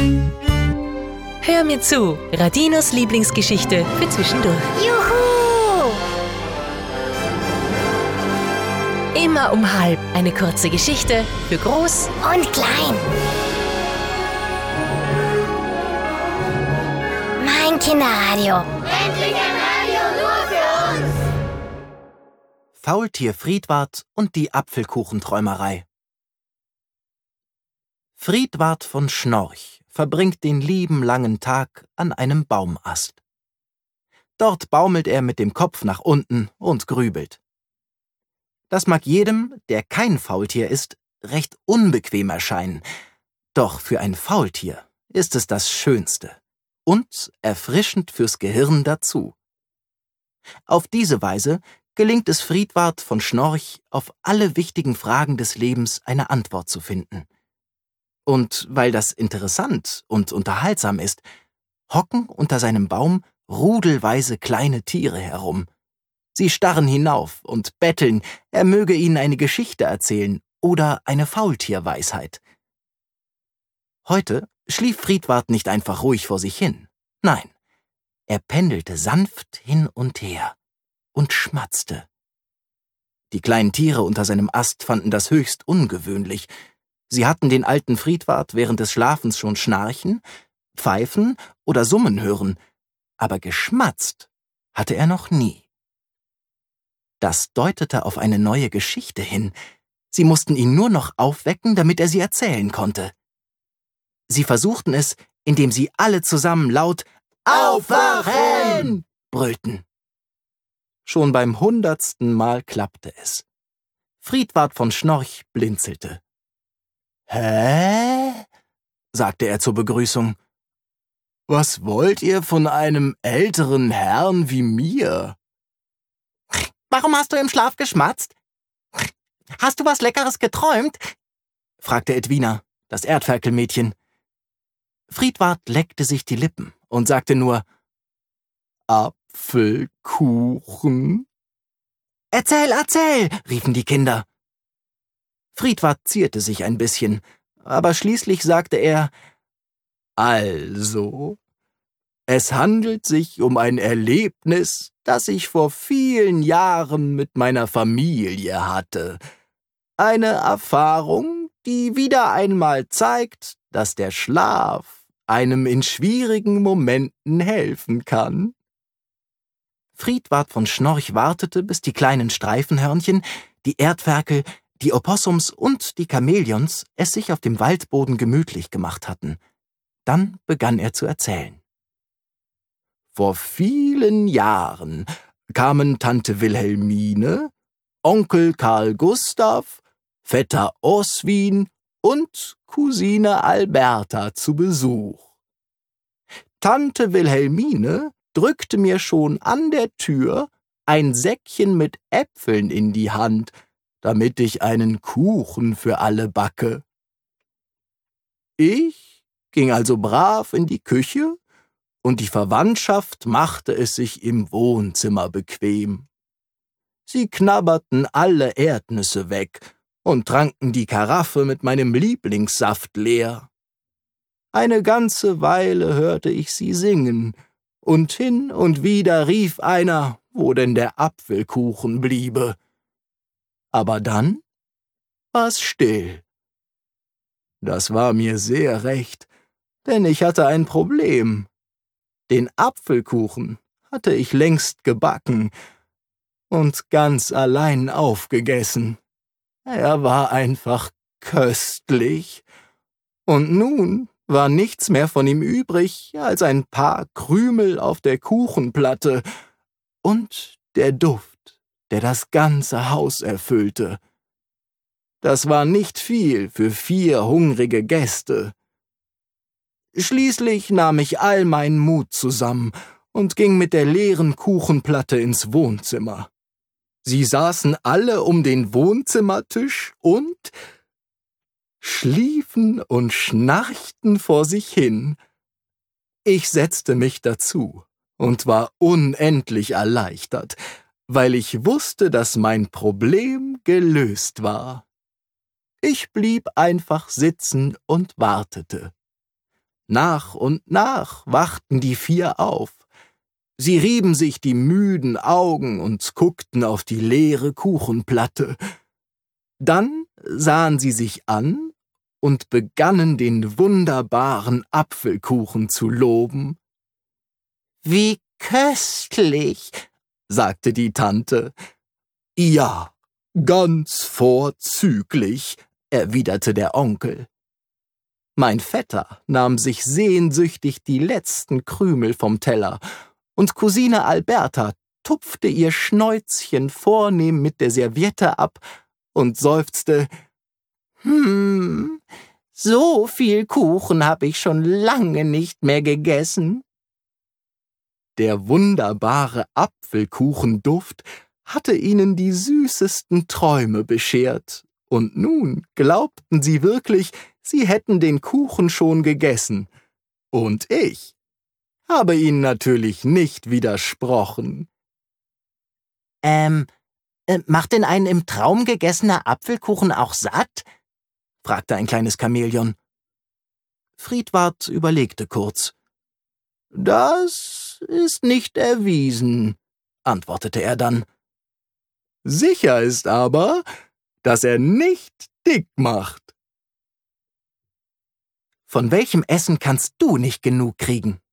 Hör mir zu, Radinos Lieblingsgeschichte für zwischendurch. Juhu! Immer um 12:30 eine kurze Geschichte für groß Und klein. Mein Kinderradio. Endlich ein Radio nur für uns! Faultier Friedwart und die Apfelkuchenträumerei. Friedwart von Schnorch verbringt den lieben langen Tag an einem Baumast. Dort baumelt er mit dem Kopf nach unten und grübelt. Das mag jedem, der kein Faultier ist, recht unbequem erscheinen, doch für ein Faultier ist es das Schönste und erfrischend fürs Gehirn dazu. Auf diese Weise gelingt es Friedwart von Schnorch, auf alle wichtigen Fragen des Lebens eine Antwort zu finden. Und weil das interessant und unterhaltsam ist, hocken unter seinem Baum rudelweise kleine Tiere herum. Sie starren hinauf und betteln, er möge ihnen eine Geschichte erzählen oder eine Faultierweisheit. Heute schlief Friedwart nicht einfach ruhig vor sich hin. Nein, er pendelte sanft hin und her und schmatzte. Die kleinen Tiere unter seinem Ast fanden das höchst ungewöhnlich. Sie hatten den alten Friedwart während des Schlafens schon schnarchen, pfeifen oder summen hören, aber geschmatzt hatte er noch nie. Das deutete auf eine neue Geschichte hin. Sie mussten ihn nur noch aufwecken, damit er sie erzählen konnte. Sie versuchten es, indem sie alle zusammen laut »Aufwachen!« brüllten. Schon beim 100. Mal klappte es. Friedwart von Schnorch blinzelte. »Hä?« sagte er zur Begrüßung. »Was wollt ihr von einem älteren Herrn wie mir?« »Warum hast du im Schlaf geschmatzt? Hast du was Leckeres geträumt?« fragte Edwina, das Erdferkelmädchen. Friedwart leckte sich die Lippen und sagte nur »Apfelkuchen?« »Erzähl, erzähl«, riefen die Kinder. Friedwart zierte sich ein bisschen, aber schließlich sagte er, »Also, es handelt sich um ein Erlebnis, das ich vor vielen Jahren mit meiner Familie hatte. Eine Erfahrung, die wieder einmal zeigt, dass der Schlaf einem in schwierigen Momenten helfen kann.« Friedwart von Schnorch wartete, bis die kleinen Streifenhörnchen, die Erdferkel, die Opossums und die Chamäleons es sich auf dem Waldboden gemütlich gemacht hatten. Dann begann er zu erzählen. Vor vielen Jahren kamen Tante Wilhelmine, Onkel Karl Gustav, Vetter Oswin und Cousine Alberta zu Besuch. Tante Wilhelmine drückte mir schon an der Tür ein Säckchen mit Äpfeln in die Hand, damit ich einen Kuchen für alle backe. Ich ging also brav in die Küche, und die Verwandtschaft machte es sich im Wohnzimmer bequem. Sie knabberten alle Erdnüsse weg und tranken die Karaffe mit meinem Lieblingssaft leer. Eine ganze Weile hörte ich sie singen, und hin und wieder rief einer, wo denn der Apfelkuchen bliebe. Aber dann war's still. Das war mir sehr recht, denn ich hatte ein Problem. Den Apfelkuchen hatte ich längst gebacken und ganz allein aufgegessen. Er war einfach köstlich. Und nun war nichts mehr von ihm übrig als ein paar Krümel auf der Kuchenplatte und der Duft, der das ganze Haus erfüllte. Das war nicht viel für 4 hungrige Gäste. Schließlich nahm ich all meinen Mut zusammen und ging mit der leeren Kuchenplatte ins Wohnzimmer. Sie saßen alle um den Wohnzimmertisch und schliefen und schnarchten vor sich hin. Ich setzte mich dazu und war unendlich erleichtert, weil ich wusste, dass mein Problem gelöst war. Ich blieb einfach sitzen und wartete. Nach und nach wachten die 4 auf. Sie rieben sich die müden Augen und guckten auf die leere Kuchenplatte. Dann sahen sie sich an und begannen den wunderbaren Apfelkuchen zu loben. »Wie köstlich«, sagte die Tante. »Ja, ganz vorzüglich«, erwiderte der Onkel. Mein Vetter nahm sich sehnsüchtig die letzten Krümel vom Teller, und Cousine Alberta tupfte ihr Schnäuzchen vornehm mit der Serviette ab und seufzte, so viel Kuchen habe ich schon lange nicht mehr gegessen.« Der wunderbare Apfelkuchenduft hatte ihnen die süßesten Träume beschert, und nun glaubten sie wirklich, sie hätten den Kuchen schon gegessen. Und ich habe ihnen natürlich nicht widersprochen. Macht denn ein im Traum gegessener Apfelkuchen auch satt?« fragte ein kleines Chamäleon. Friedwart überlegte kurz. »Das ist nicht erwiesen«, antwortete er dann. »Sicher ist aber, dass er nicht dick macht.« Von welchem Essen kannst du nicht genug kriegen?